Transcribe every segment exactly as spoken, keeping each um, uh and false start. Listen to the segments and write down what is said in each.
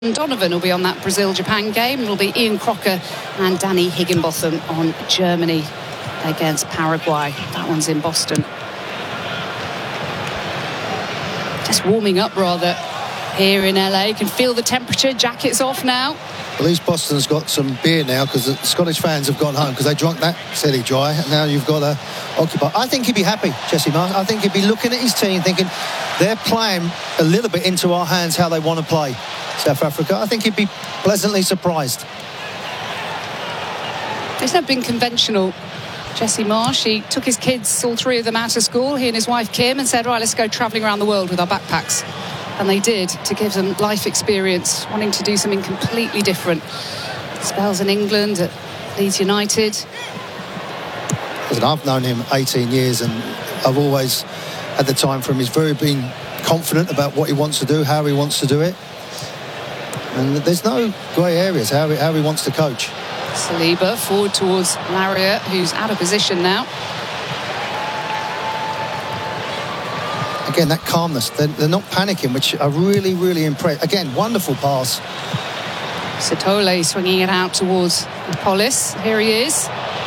Donovan will be on that Brazil-Japan game. It'll be Ian Crocker and Danny Higginbotham on Germany against Paraguay. That one's in Boston. Just warming up rather here in L A. You can feel the temperature. Jackets off now. At least Boston's got some beer now, because the Scottish fans have gone home because they drunk that silly dry, and now you've got to occupy. I think he'd be happy, Jesse Marsch. I think he'd be looking at his team thinking they're playing a little bit into our hands how they want to play, South Africa. I think he'd be pleasantly surprised. He's never been conventional, Jesse Marsch. He took his kids, all three of them, out of school, he and his wife Kim, and said, right, let's go travelling around the world with our backpacks. And they did, to give them life experience, wanting to do something completely different. Spells in England at Leeds United. Listen, I've known him eighteen years, and I've always had the time for him. He's very been confident about what he wants to do, how he wants to do it. And there's no grey areas how he, how he wants to coach. Saliba forward towards Lariat, who's out of position now. Again, that calmness. They're, they're not panicking, which are really, really impressed. Again, wonderful pass. Sithole swinging it out towards Polis. Here he is.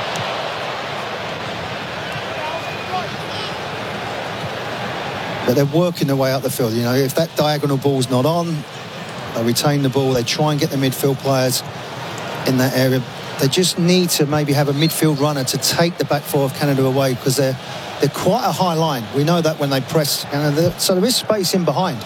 But they're working their way up the field. You know, if that diagonal ball's not on, they retain the ball. They try and get the midfield players in that area. They just need to maybe have a midfield runner to take the back four of Canada away, because they're they're quite a high line. We know that when they press, Canada, so there is space in behind.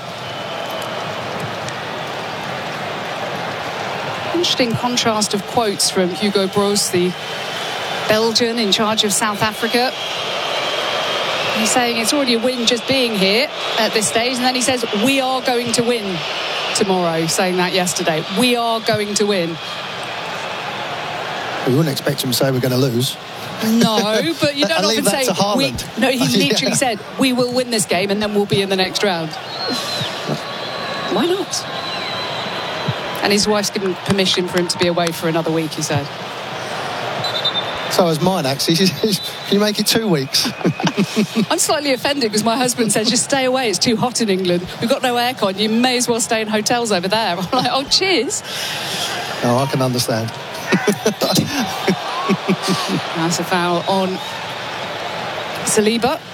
Interesting contrast of quotes from Hugo Broos, the Belgian in charge of South Africa. He's saying it's already a win just being here at this stage, and then he says we are going to win tomorrow, saying that yesterday. We are going to win. We wouldn't expect him to say we're going to lose. No, but you don't often say we, no, he literally yeah. said we will win this game and then we'll be in the next round. Why not? And his wife's given permission for him to be away for another week, he said. So is mine, actually. Can you make it two weeks? I'm slightly offended because my husband says just stay away, it's too hot in England, we've got no aircon, you may as well stay in hotels over there. I'm like, oh cheers. No, I can understand. That's a foul on Saliba.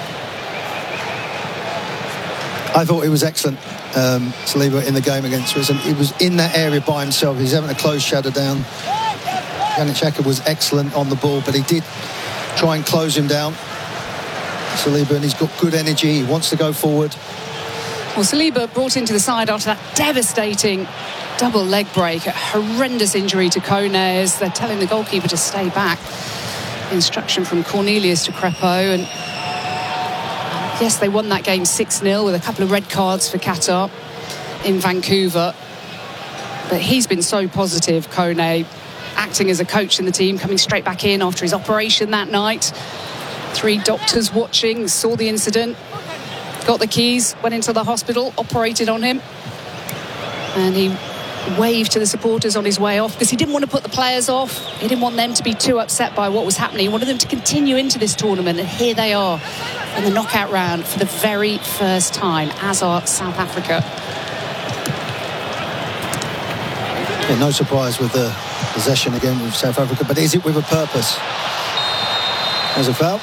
I thought he was excellent, um, Saliba, in the game against us, and he was in that area by himself. He's having a close shadow down. Granit Xhaka was excellent on the ball, but he did try and close him down, Saliba, and he's got good energy. He wants to go forward. Well, Saliba brought into the side after that devastating double leg break, a horrendous injury to Kone, as they're telling the goalkeeper to stay back. Instruction from Cornelius to Crepeau, and yes, they won that game six nil with a couple of red cards for Qatar in Vancouver. But he's been so positive, Kone, acting as a coach in the team, coming straight back in after his operation that night. Three doctors watching, saw the incident, got the keys, went into the hospital, operated on him, and he waved to the supporters on his way off because he didn't want to put the players off. He didn't want them to be too upset by what was happening. He wanted them to continue into this tournament, and here they are in the knockout round for the very first time, as are South Africa. Yeah, no surprise with the possession again with South Africa, but is it with a purpose? There's a foul.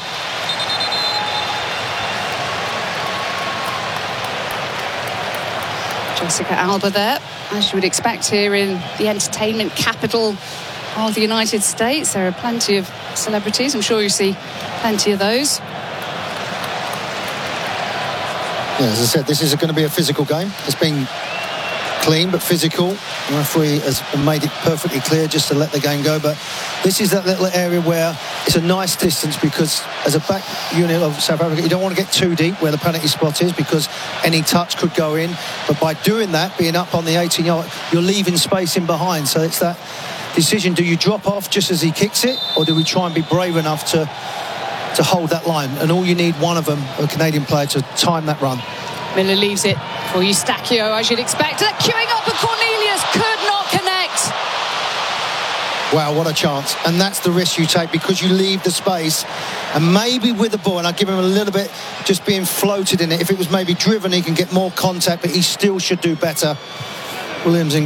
Jessica Alba there, as you would expect here in the entertainment capital of the United States. There are plenty of celebrities. I'm sure you see plenty of those. Yeah, as I said, this is going to be a physical game. It's been clean but physical. The referee has made it perfectly clear just to let the game go, but this is that little area where it's a nice distance, because as a back unit of South Africa, you don't want to get too deep where the penalty spot is, because any touch could go in. But by doing that, being up on the eighteen yard, you're leaving space in behind. So it's that decision: do you drop off just as he kicks it, or do we try and be brave enough to to hold that line? And all you need, one of them, a Canadian player, to time that run. Miller leaves it for Eustachio, as you'd expect. That queuing up, and Cornelius could not connect. Wow, what a chance. And that's the risk you take, because you leave the space, and maybe with the ball, and I'd give him a little bit just being floated in it. If it was maybe driven, he can get more contact, but he still should do better. Williams in